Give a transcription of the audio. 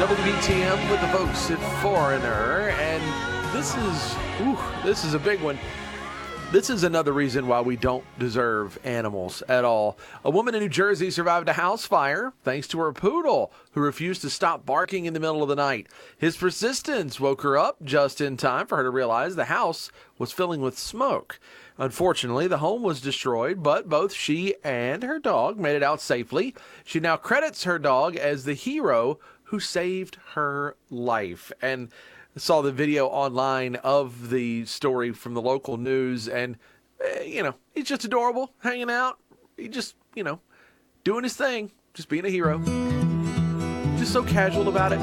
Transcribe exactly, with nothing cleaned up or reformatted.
W B T M with the folks at Foreigner, and this is, ooh, this is a big one. This is another reason why we don't deserve animals at all. A woman in New Jersey survived a house fire thanks to her poodle, who refused to stop barking in the middle of the night. His persistence woke her up just in time for her to realize the house was filling with smoke. Unfortunately, the home was destroyed, but both she and her dog made it out safely. She now credits her dog as the hero who saved her life. And I saw the video online of the story from the local news, and, uh, you know, he's just adorable, hanging out. He just, you know, doing his thing, just being a hero. Just so casual about it.